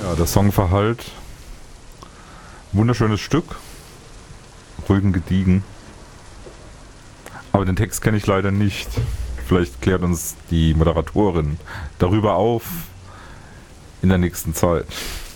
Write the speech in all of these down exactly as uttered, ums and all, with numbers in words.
Ja, der Song verhallt. Wunderschönes Stück. Ruhig und gediegen. Aber den Text kenne ich leider nicht. Vielleicht klärt uns die Moderatorin darüber auf in der nächsten Zeit.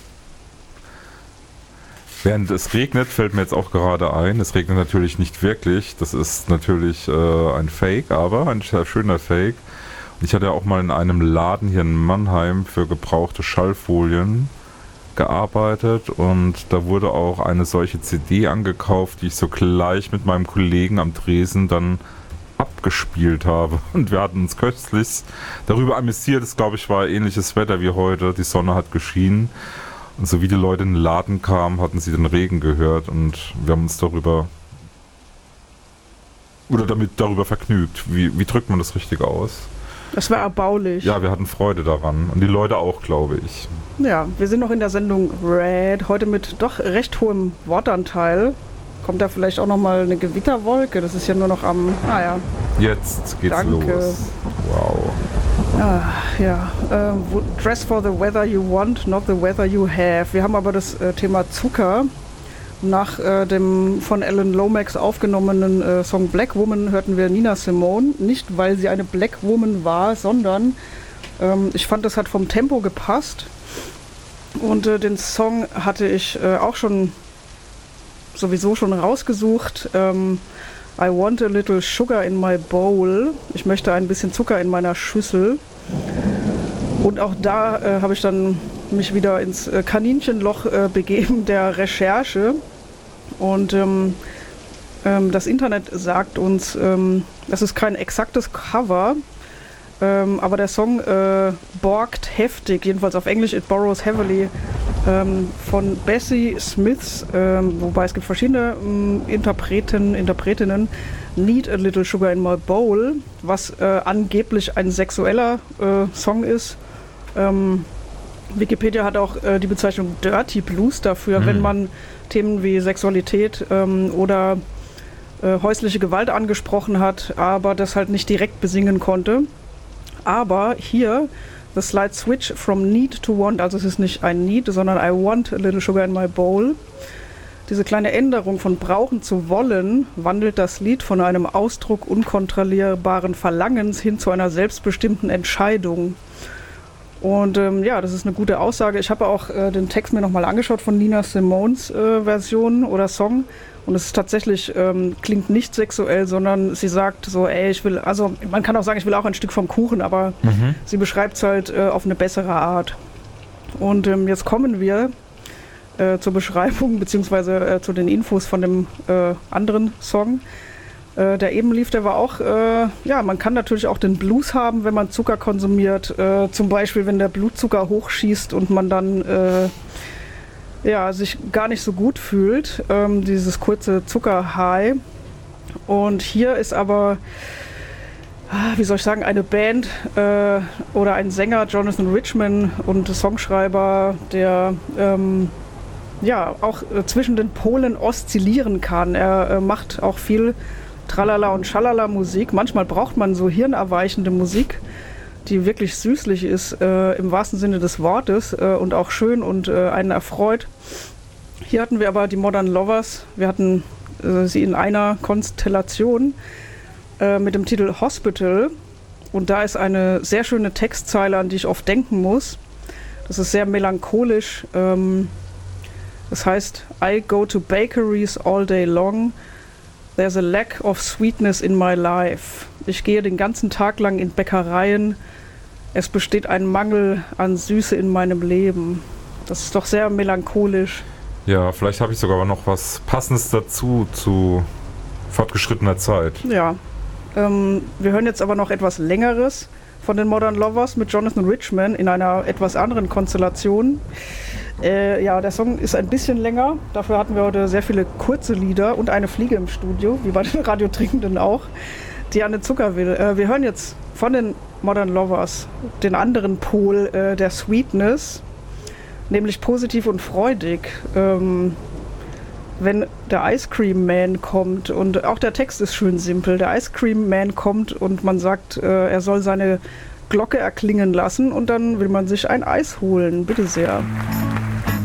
Während es regnet, fällt mir jetzt auch gerade ein, es regnet natürlich nicht wirklich. Das ist natürlich äh, ein Fake, aber ein sehr schöner Fake. Ich hatte ja auch mal in einem Laden hier in Mannheim für gebrauchte Schallfolien gearbeitet und da wurde auch eine solche C D angekauft, die ich sogleich mit meinem Kollegen am Tresen dann abgespielt habe. Und wir hatten uns köstlich darüber amüsiert. Es, glaube ich, war ähnliches Wetter wie heute. Die Sonne hat geschienen. Und so wie die Leute in den Laden kamen, hatten sie den Regen gehört und wir haben uns darüber oder damit darüber vergnügt. Wie, wie drückt man das richtig aus? Das war erbaulich. Ja, wir hatten Freude daran. Und die Leute auch, glaube ich. Ja, wir sind noch in der Sendung Red. Heute mit doch recht hohem Wortanteil. Kommt da vielleicht auch nochmal eine Gewitterwolke? Das ist ja nur noch am... Ah ja. Jetzt geht's Danke. los. Wow. Ah, ja. Ähm, dress for the weather you want, not the weather you have. Wir haben aber das äh, Thema Zucker. Nach äh, dem von Alan Lomax aufgenommenen äh, Song Black Woman hörten wir Nina Simone. Nicht, weil sie eine Black Woman war, sondern ähm, ich fand, das hat vom Tempo gepasst. Und äh, den Song hatte ich äh, auch schon sowieso schon rausgesucht. Ähm, I want a little sugar in my bowl. Ich möchte ein bisschen Zucker in meiner Schüssel. Und auch da äh, habe ich dann mich wieder ins äh, Kaninchenloch äh, begeben der Recherche. Und ähm, ähm, das Internet sagt uns, ähm, das ist kein exaktes Cover, ähm, aber der Song äh, borgt heftig, jedenfalls auf Englisch, It Borrows Heavily, ähm, von Bessie Smiths, ähm, wobei es gibt verschiedene ähm, Interpreten, Interpretinnen, Need a Little Sugar in My Bowl, was äh, angeblich ein sexueller äh, Song ist. Ähm, Wikipedia hat auch äh, die Bezeichnung Dirty Blues dafür, mhm. wenn man Themen wie Sexualität ähm, oder äh, häusliche Gewalt angesprochen hat, aber das halt nicht direkt besingen konnte. Aber hier, the slight switch from need to want, also es ist nicht ein need, sondern I want a little sugar in my bowl. Diese kleine Änderung von brauchen zu wollen wandelt das Lied von einem Ausdruck unkontrollierbaren Verlangens hin zu einer selbstbestimmten Entscheidung. Und ähm, ja, das ist eine gute Aussage. Ich habe auch äh, den Text mir nochmal angeschaut von Nina Simones äh, Version oder Song. Und es ist tatsächlich, ähm, klingt nicht sexuell, sondern sie sagt so, ey, ich will, also man kann auch sagen, ich will auch ein Stück vom Kuchen, aber mhm. sie beschreibt es halt äh, auf eine bessere Art. Und ähm, jetzt kommen wir äh, zur Beschreibung, beziehungsweise äh, zu den Infos von dem äh, anderen Song. Der eben lief, der war auch, äh, ja, man kann natürlich auch den Blues haben, wenn man Zucker konsumiert. Äh, zum Beispiel, wenn der Blutzucker hochschießt und man dann äh, ja, sich gar nicht so gut fühlt. Ähm, dieses kurze Zucker-High. Und hier ist aber, wie soll ich sagen, eine Band äh, oder ein Sänger, Jonathan Richman, und Songschreiber, der ähm, ja auch äh, zwischen den Polen oszillieren kann. Er äh, macht auch viel Tralala und Schalala Musik. Manchmal braucht man so hirnerweichende Musik, die wirklich süßlich ist, äh, im wahrsten Sinne des Wortes äh, und auch schön und äh, einen erfreut. Hier hatten wir aber die Modern Lovers. Wir hatten äh, sie in einer Konstellation äh, mit dem Titel Hospital. Und da ist eine sehr schöne Textzeile, an die ich oft denken muss. Das ist sehr melancholisch. Ähm, das heißt, I go to bakeries all day long. There's a lack of sweetness in my life. Ich gehe den ganzen Tag lang in Bäckereien. Es besteht ein Mangel an Süße in meinem Leben. Das ist doch sehr melancholisch. Ja, vielleicht habe ich sogar noch was Passendes dazu, zu fortgeschrittener Zeit. Ja, ähm, wir hören jetzt aber noch etwas Längeres von den Modern Lovers mit Jonathan Richman in einer etwas anderen Konstellation. Äh, ja, der Song ist ein bisschen länger. Dafür hatten wir heute sehr viele kurze Lieder und eine Fliege im Studio, wie bei den Radiotrinkenden auch, die an den Zucker will. Äh, wir hören jetzt von den Modern Lovers den anderen Pol äh, der Sweetness, nämlich positiv und freudig. Ähm, wenn der Ice Cream Man kommt, und auch der Text ist schön simpel, der Ice Cream Man kommt und man sagt, äh, er soll seine Glocke erklingen lassen und dann will man sich ein Eis holen. Bitte sehr.